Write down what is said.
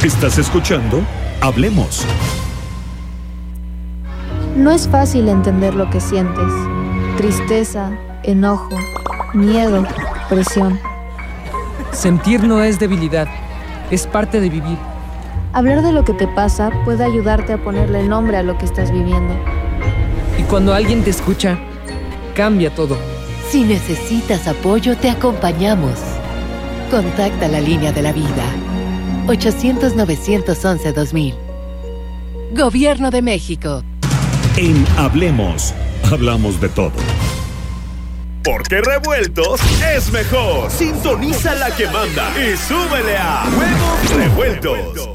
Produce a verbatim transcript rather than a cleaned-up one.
Estás escuchando Hablemos. No es fácil entender lo que sientes. Tristeza, enojo, miedo, presión. Sentir no es debilidad, es parte de vivir. Hablar de lo que te pasa puede ayudarte a ponerle nombre a lo que estás viviendo. Y cuando alguien te escucha, cambia todo. Si necesitas apoyo, te acompañamos. Contacta la línea de la vida. ochocientos, novecientos once, dos mil. Gobierno de México. En Hablemos, hablamos de todo. Porque revueltos es mejor. Sintoniza la que manda y súbele a Huevos Revueltos.